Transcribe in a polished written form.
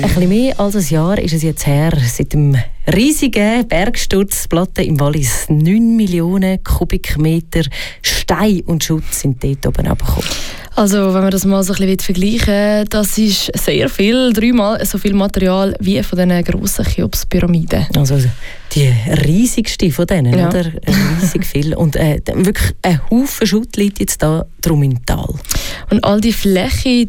Ein bisschen mehr als ein Jahr ist es jetzt her, seit dem riesigen Bergsturzplatte im Wallis. 9 Millionen Kubikmeter Stein und Schutt sind dort oben abgekommen. Also, wenn man das mal so ein bisschen vergleichen will, das ist sehr viel, 3-mal so viel Material wie von diesen grossen Cheops-Pyramiden. Also die riesigste von denen, ja. oder? Riesig viel. Und wirklich ein Haufen Schutt liegt jetzt da drum im Tal. Und all die Fläche,